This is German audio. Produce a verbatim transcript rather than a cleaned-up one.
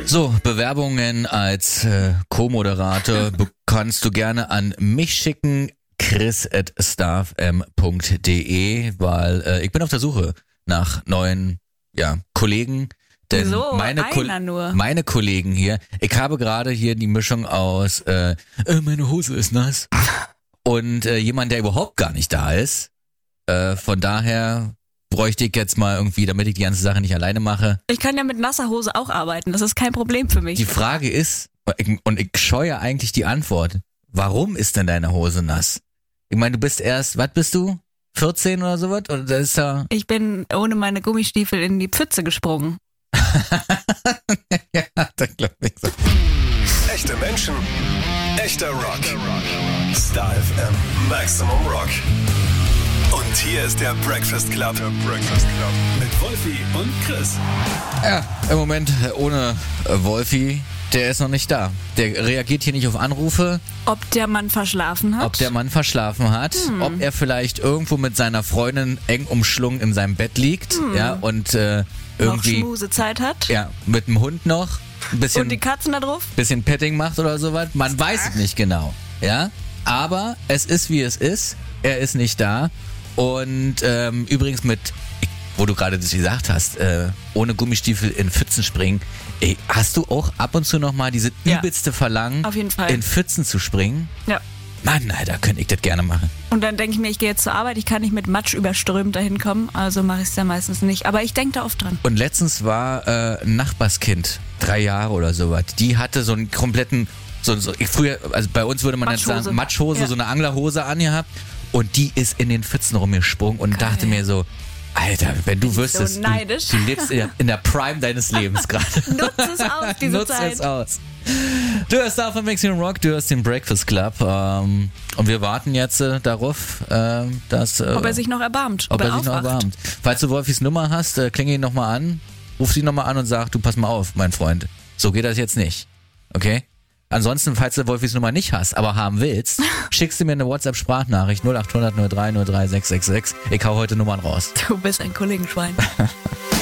So, Bewerbungen als äh, Co-Moderator kannst du gerne an mich schicken, chris at starfm punkt de, weil äh, ich bin auf der Suche nach neuen ja, Kollegen. Denn so, meine, Ko- nur. meine Kollegen hier, ich habe gerade hier die Mischung aus äh, äh, meine Hose ist nass und äh, jemand, der überhaupt gar nicht da ist. Äh, von daher bräuchte ich jetzt mal irgendwie, damit ich die ganze Sache nicht alleine mache. Ich kann ja mit nasser Hose auch arbeiten, das ist kein Problem für mich. Die Frage ist, und ich scheue eigentlich die Antwort, warum ist denn deine Hose nass? Ich meine, du bist erst, was bist du? vierzehn oder sowas? Oder das ist ja ich bin ohne meine Gummistiefel in die Pfütze gesprungen. ja, das glaube ich so. Echte Menschen, echter Rock. Star F M, Maximum Rock. Und hier ist der Breakfast Club. Der Breakfast Club. Mit Wolfi und Chris. Ja, im Moment ohne Wolfi, der ist noch nicht da. Der reagiert hier nicht auf Anrufe. Ob der Mann verschlafen hat? Ob der Mann verschlafen hat. Hm. Ob er vielleicht irgendwo mit seiner Freundin eng umschlungen in seinem Bett liegt. Hm. Ja, und äh, irgendwie. Noch Schmusezeit hat. Ja, mit dem Hund noch. Ein bisschen, und die Katzen da drauf? Bisschen Petting macht oder sowas. Man weiß es nicht genau. Ja, aber es ist wie es ist. Er ist nicht da. Und ähm, übrigens mit, wo du gerade das gesagt hast, äh, ohne Gummistiefel in Pfützen springen, ey, hast du auch ab und zu nochmal diese ja. übelste Verlangen, auf jeden Fall. in Pfützen zu springen? Ja. Mann, Alter, könnte ich das gerne machen. Und dann denke ich mir, ich gehe jetzt zur Arbeit, ich kann nicht mit Matsch überströmt dahin kommen, also mache ich es dann meistens nicht. Aber ich denke da oft dran. Und letztens war äh, ein Nachbarskind, drei Jahre oder sowas, die hatte so einen kompletten, so, so ich früher, also bei uns würde man jetzt sagen, Matschhose, ja. so eine Anglerhose angehabt. Und die ist in den Pfützen rumgesprungen und Geil. dachte mir so, Alter, wenn du wüsstest, so du, du lebst in der, in der Prime deines Lebens gerade. Nutze es aus, diese Nutze Zeit. es aus. Du hörst da von Maximum Rock, du hörst den Breakfast Club ähm, und wir warten jetzt äh, darauf, äh, dass... Äh, ob er sich noch erbarmt. Ob, ob er, er sich aufwacht. noch erbarmt. Falls du Wolfis Nummer hast, äh, klinge ihn nochmal an, ruf sie nochmal an und sag, du pass mal auf, mein Freund, so geht das jetzt nicht, okay? Ansonsten, falls du Wolfis Nummer nicht hast, aber haben willst, schickst du mir eine WhatsApp-Sprachnachricht null acht hundert null drei null drei sechs sechs sechs. Ich hau heute Nummern raus. Du bist ein Kollegenschwein.